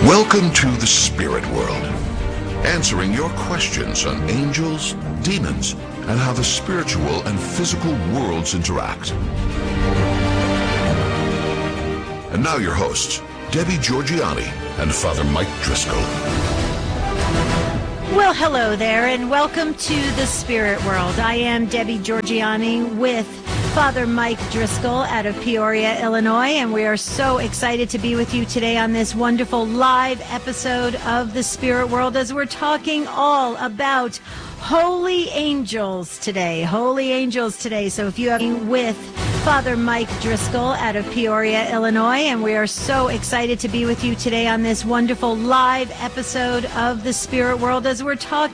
Welcome to the spirit world, answering your questions on angels, demons, and how the spiritual and physical worlds interact. And now your hosts, Debbie Georgianni and Father Mike Driscoll. Well, hello there, and welcome to the spirit world. I am Debbie Georgianni with Father Mike Driscoll out of Peoria, Illinois, and we are so excited to be with you today on this wonderful live episode of The Spirit World as we're talking all about holy angels today. Holy angels today. So if you have with Father Mike Driscoll out of Peoria, Illinois, and we are so excited to be with you today on this wonderful live episode of The Spirit World as we're talking